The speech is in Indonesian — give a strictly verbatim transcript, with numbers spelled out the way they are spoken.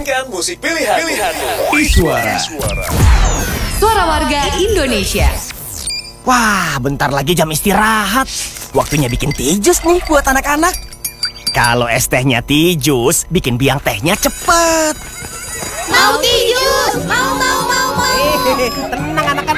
Mainkan musik pilihan. Pilihanmu. Iswara. Suara warga Indonesia. Wah, bentar lagi jam istirahat. Waktunya bikin teh jus nih buat anak-anak. Kalau es tehnya teh jus, bikin biang tehnya cepet. Mau teh jus, mau mau mau mau. Tenang anak-anak.